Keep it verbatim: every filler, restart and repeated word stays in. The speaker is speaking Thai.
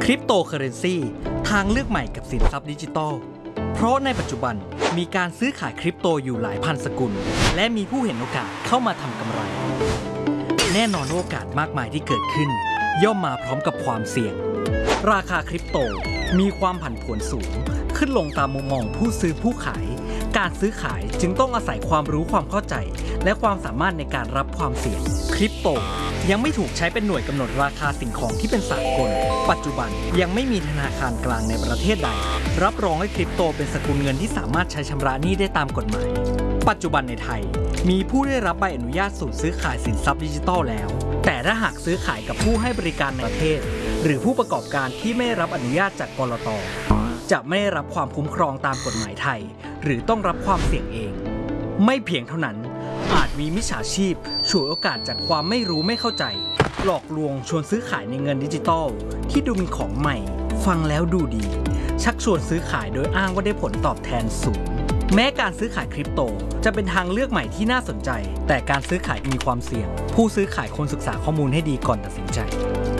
คริปโตเคอเรนซีทางเลือกใหม่กับสินทรัพย์ดิจิทัลเพราะในปัจจุบันมีการซื้อขายคริปโตอยู่หลายพันสกุลและมีผู้เห็นโอกาสเข้ามาทำกำไรแน่นอนว่าโอกาสมากมายที่เกิดขึ้นย่อมมาพร้อมกับความเสี่ยงราคาคริปโตมีความผันผวนสูงขึ้นลงตามมุมมองผู้ซื้อผู้ขายการซื้อขายจึงต้องอาศัยความรู้ความเข้าใจและความสามารถในการรับความเสี่ยงคริปโตยังไม่ถูกใช้เป็นหน่วยกำหนดราคาสิ่งของที่เป็นสากลปัจจุบันยังไม่มีธนาคารกลางในประเทศใดรับรองให้คริปโตเป็นสกุลเงินที่สามารถใช้ชำระหนี้ได้ตามกฎหมายปัจจุบันในไทยมีผู้ได้รับใบอนุญาตสูตรซื้อขายสินทรัพย์ดิจิทัลแล้วแต่ถ้าหากซื้อขายกับผู้ให้บริการในประเทศหรือผู้ประกอบการที่ไม่ได้รับอนุญาตจากกลต.จะไม่ได้รับความคุ้มครองตามกฎหมายไทยหรือต้องรับความเสี่ยงเองไม่เพียงเท่านั้นอาจมีมิจฉาชีพฉวยโอกาสจากความไม่รู้ไม่เข้าใจหลอกลวงชวนซื้อขายในเงินดิจิทัลที่ดูเป็นของใหม่ฟังแล้วดูดีชักชวนซื้อขายโดยอ้างว่าได้ผลตอบแทนสูงแม้การซื้อขายคริปโตจะเป็นทางเลือกใหม่ที่น่าสนใจแต่การซื้อขายมีความเสี่ยงผู้ซื้อขายควรศึกษาข้อมูลให้ดีก่อนตัดสินใจ